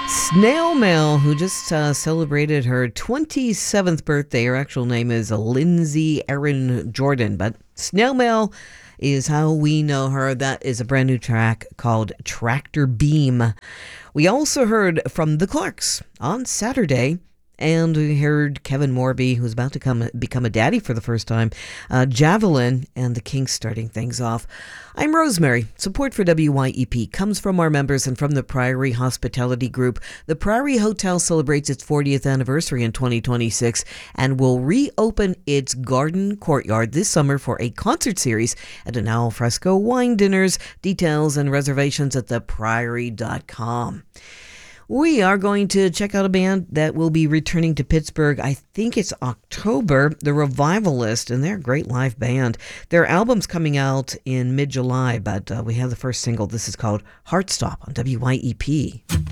Snail Mail, who just celebrated her 27th birthday. Her actual name is Lindsay Erin Jordan, but Snail Mail is how we know her. That is a brand new track called Tractor Beam. We also heard from the Clarks on Saturday. And we heard Kevin Morby, who's about to become a daddy for the first time, Javelin, and the Kinks starting things off. I'm Rosemary. Support for WYEP comes from our members and from the Priory Hospitality Group. The Priory Hotel celebrates its 40th anniversary in 2026 and will reopen its garden courtyard this summer for a concert series at an al fresco wine dinners. Details and reservations at thepriory.com. We are going to check out a band that will be returning to Pittsburgh. I think it's October, The Revivalist, and they're a great live band. Their album's coming out in mid-July, but we have the first single. This is called Heartstop on WYEP.